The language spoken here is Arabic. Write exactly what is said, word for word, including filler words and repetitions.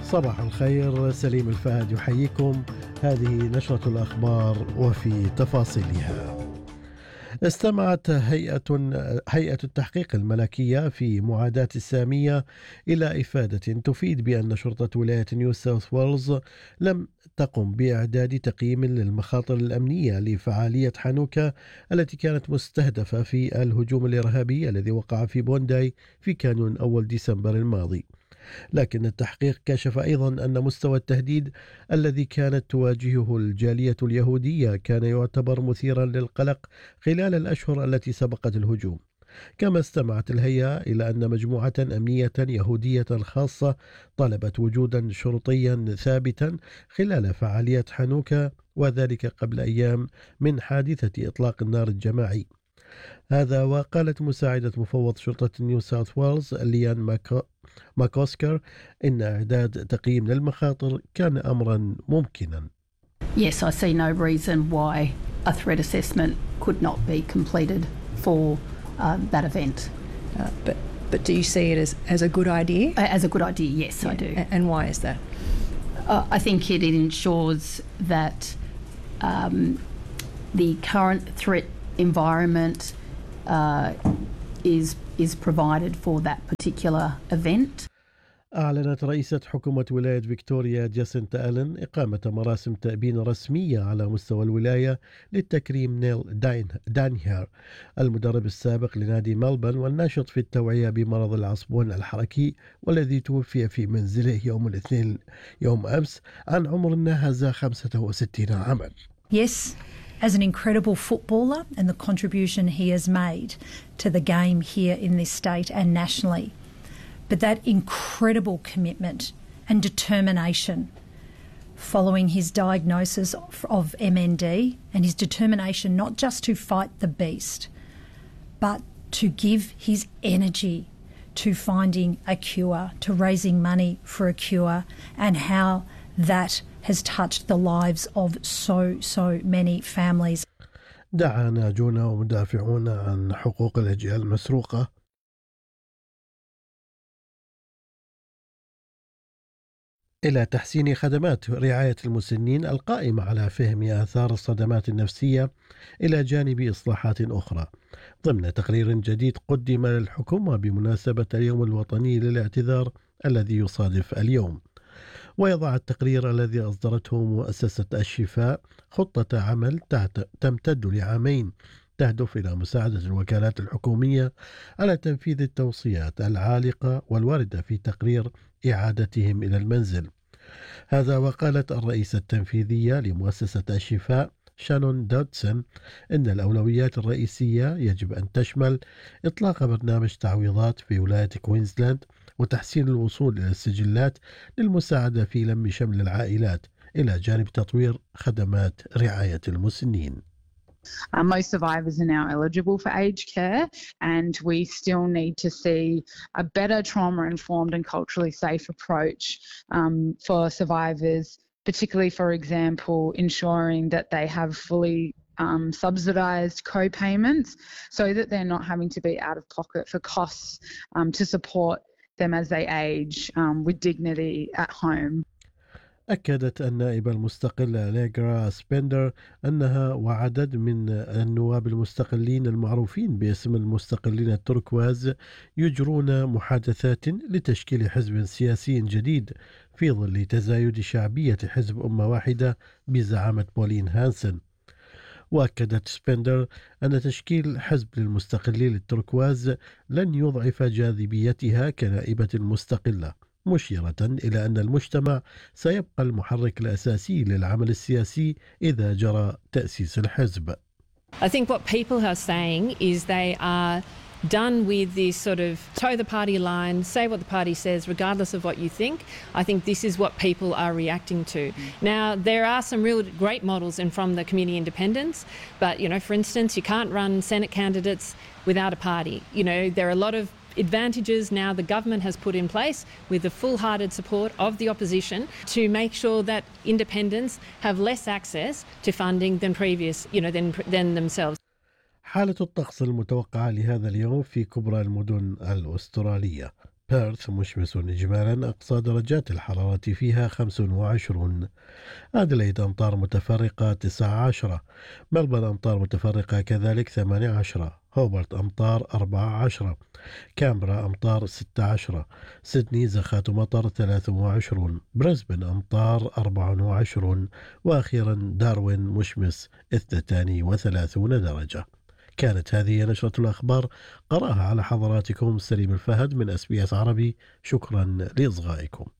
صباح الخير، سليم الفهد يحييكم. هذه نشرة الأخبار وفي تفاصيلها. استمعت هيئة هيئة التحقيق الملكية في معاداة السامية إلى إفادة تفيد بأن شرطة ولاية نيو ساوث ويلز لم تقم بإعداد تقييم للمخاطر الأمنية لفعالية حانوكا التي كانت مستهدفة في الهجوم الإرهابي الذي وقع في بونداي في كانون أول ديسمبر الماضي. لكن التحقيق كشف أيضا أن مستوى التهديد الذي كانت تواجهه الجالية اليهودية كان يعتبر مثيرا للقلق خلال الأشهر التي سبقت الهجوم. كما استمعت الهيئة إلى أن مجموعة أمنية يهودية خاصة طلبت وجودا شرطيا ثابتا خلال فعالية حانوكا، وذلك قبل أيام من حادثة إطلاق النار الجماعي. هذا وقالت مساعدة مفوض شرطة نيو ساوث ويلز ليان ماكو ماكوسكر إن إعداد تقييم للمخاطر كان أمرا ممكنا. Yes, I see no reason why a threat assessment could not be completed for uh, that event. Uh, but but do you see it as, as a good idea? As a good idea, yes, yeah. I do. And why is that? Uh, I think it, it ensures that um, the current threat environment uh, is is provided for that particular event. أعلنت رئيسة حكومة ولاية فيكتوريا جاسنتا ألين إقامة مراسم تأبين رسمية على مستوى الولاية للتكريم نيل داين دانيهر، المدرب السابق لنادي ملبن والناشط في التوعية بمرض العصبون الحركي، والذي توفي في منزله يوم الاثنين يوم أمس عن عمر ناهز خمسة وستين عاما. Yes, as an incredible footballer and the contribution he has made to the game here in this state and nationally. But that incredible commitment and determination following his diagnosis of, of M N D, and his determination not just to fight the beast, but to give his energy to finding a cure, to raising money for a cure, and how that has touched the lives of so, so many families. دعا ناجون ومدافعون عن حقوق الأجيال المسروقة إلى تحسين خدمات رعاية المسنين القائمة على فهم آثار الصدمات النفسية إلى جانب إصلاحات أخرى، ضمن تقرير جديد قدم للحكومة بمناسبة اليوم الوطني للاعتذار الذي يصادف اليوم. ويضع التقرير الذي أصدرته مؤسسة الشفاء خطة عمل تمتد لعامين تهدف إلى مساعدة الوكالات الحكومية على تنفيذ التوصيات العالقة والواردة في تقرير إعادتهم إلى المنزل. هذا وقالت الرئيسة التنفيذية لمؤسسة الشفاء شانون دودسون إن الأولويات الرئيسية يجب أن تشمل إطلاق برنامج تعويضات في ولاية كوينزلاند وتحسين الوصول إلى السجلات للمساعدة في لم شمل العائلات، إلى جانب تطوير خدمات رعاية المسنين. Uh, most survivors are now eligible for aged care, and we still need to see a better trauma-informed and culturally safe approach um, for survivors, particularly, for example, ensuring that they have fully um, subsidised co-payments so that they're not having to be out of pocket for costs um, to support them as they age um, with dignity at home. أكدت النائبة المستقلة أليغرا سبندر أنها وعدد من النواب المستقلين المعروفين باسم المستقلين التركواز يجرون محادثات لتشكيل حزب سياسي جديد في ظل تزايد شعبية حزب أمة واحدة بزعامة بولين هانسن. وأكدت سبندر أن تشكيل حزب للمستقلين التركواز لن يضعف جاذبيتها كنائبة مستقلة، مشيرة إلى أن المجتمع سيبقى المحرك الأساسي للعمل السياسي إذا جرى تأسيس الحزب. I think what people are saying is they are done with this sort of toe the party line, say what the party says regardless of what you think. I think this is what people are reacting to. Now, there are some real great models in from the community independents, but, you know, for instance, you can't run Senate candidates without a party. You know, there are a lot of advantages now the government has put in place with the full-hearted support of the opposition to make sure that independents have less access to funding than previous, you know, than, than themselves. حالة الطقس المتوقعة لهذا اليوم في كبرى المدن الأسترالية: بيرث مشمس إجمالا، أقصى درجات الحرارة فيها خمس وعشرون. أدليد أمطار متفرقة تسعة عشر. ملبورن أمطار متفرقة كذلك ثمانية عشر. هوبرت أمطار أربعة عشر. كامبرا أمطار ستة عشر. سيدني زخات مطر ثلاثة وعشرون. بريسبن أمطار أربعة وعشرون. وأخيرا داروين مشمس اثنتان وثلاثون درجة. كانت هذه نشرة الأخبار، قرأها على حضراتكم سليم الفهد من أس بي أس عربي. شكرا لإصغائكم.